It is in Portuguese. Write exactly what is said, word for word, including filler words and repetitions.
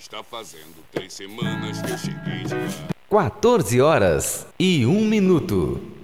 Está fazendo três semanas que eu cheguei de lá. quatorze horas e um minuto.